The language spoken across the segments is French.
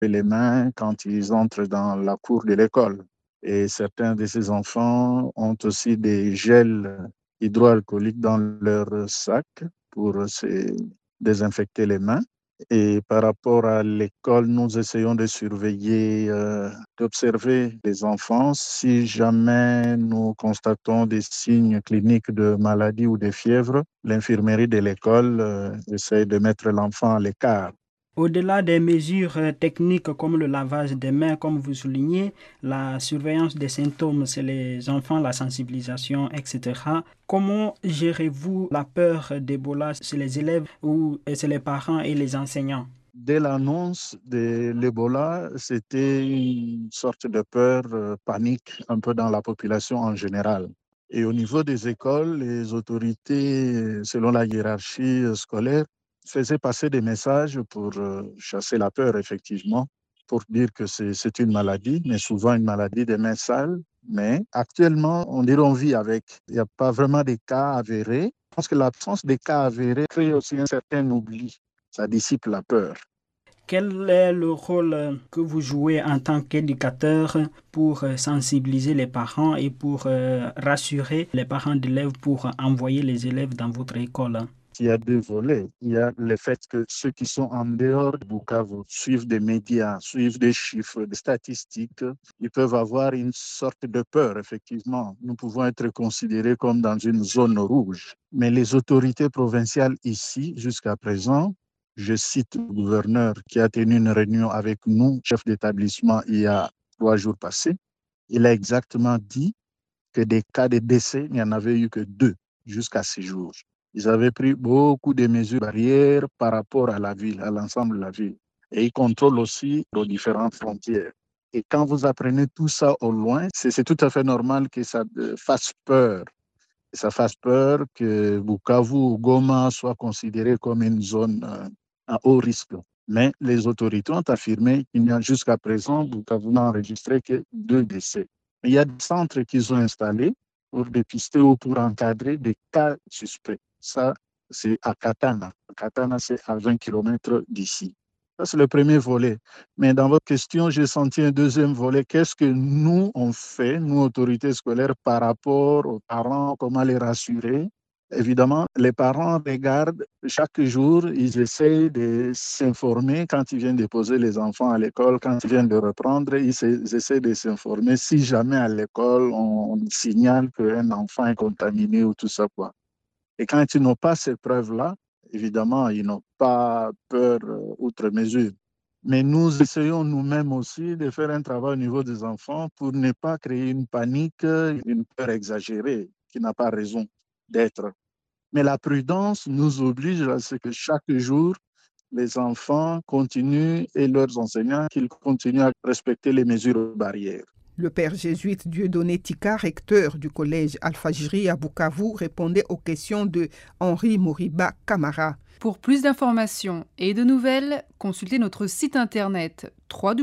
les mains quand ils entrent dans la cour de l'école. Et certains de ces enfants ont aussi des gels hydroalcooliques dans leur sac pour se désinfecter les mains. Et par rapport à l'école, nous essayons de surveiller, d'observer les enfants. Si jamais nous constatons des signes cliniques de maladie ou de fièvre, l'infirmerie de l'école essaie de mettre l'enfant à l'écart. Au-delà des mesures techniques comme le lavage des mains, comme vous soulignez, la surveillance des symptômes chez les enfants, la sensibilisation, etc. Comment gérez-vous la peur d'Ebola chez les élèves ou chez les parents et les enseignants? Dès l'annonce de l'Ebola, c'était une sorte de peur, panique un peu dans la population en général. Et au niveau des écoles, les autorités, selon la hiérarchie scolaire, faisaient passer des messages pour chasser la peur, effectivement, pour dire que c'est une maladie, mais souvent une maladie des mains sales. Mais actuellement, on dirait on vit avec. Il n'y a pas vraiment de cas avérés. Je pense que l'absence des cas avérés crée aussi un certain oubli. Ça dissipe la peur. Quel est le rôle que vous jouez en tant qu'éducateur pour sensibiliser les parents et pour rassurer les parents d'élèves pour envoyer les élèves dans votre école? Il y a deux volets. Il y a le fait que ceux qui sont en dehors de Bukavu suivent des médias, suivent des chiffres, des statistiques. Ils peuvent avoir une sorte de peur, effectivement. Nous pouvons être considérés comme dans une zone rouge. Mais les autorités provinciales ici, jusqu'à présent, je cite le gouverneur qui a tenu une réunion avec nous, chef d'établissement, il y a 3 jours passés. Il a exactement dit que des cas de décès, il n'y en avait eu que 2 jusqu'à ces jours. Ils avaient pris beaucoup de mesures barrières par rapport à la ville, à l'ensemble de la ville. Et ils contrôlent aussi aux différentes frontières. Et quand vous apprenez tout ça au loin, c'est tout à fait normal que ça fasse peur. Que ça fasse peur que Bukavu ou Goma soit considéré comme une zone à haut risque. Mais les autorités ont affirmé qu'il n'y a jusqu'à présent, Bukavu n'a enregistré que 2 décès. Il y a des centres qu'ils ont installés pour dépister ou pour encadrer des cas suspects. Ça, c'est à Katana. Katana, c'est à 20 km d'ici. Ça, c'est le premier volet. Mais dans votre question, j'ai senti un deuxième volet. Qu'est-ce que nous, on fait, nous, autorités scolaires, par rapport aux parents, comment les rassurer? Évidemment, les parents regardent chaque jour, ils essayent de s'informer quand ils viennent déposer les enfants à l'école, quand ils viennent de reprendre, ils essaient de s'informer si jamais à l'école on signale qu'un enfant est contaminé ou tout ça, quoi. Et quand ils n'ont pas ces preuves-là, évidemment, ils n'ont pas peur outre mesure. Mais nous essayons nous-mêmes aussi de faire un travail au niveau des enfants pour ne pas créer une panique, une peur exagérée qui n'a pas raison d'être. Mais la prudence nous oblige à ce que chaque jour, les enfants continuent et leurs enseignants qu'ils continuent à respecter les mesures barrières. Le père jésuite Dieudonné Tika, recteur du collège Al-Fajri à Bukavu, répondait aux questions de Henri Moriba Camara. Pour plus d'informations et de nouvelles, consultez notre site internet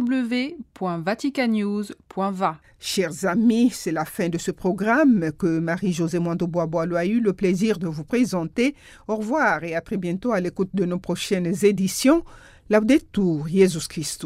www.vaticanews.va. Chers amis, c'est la fin de ce programme que Marie-Josée Mwando-Bois-Boileau a eu le plaisir de vous présenter. Au revoir et à très bientôt à l'écoute de nos prochaines éditions. Laudetur Jesus Christus.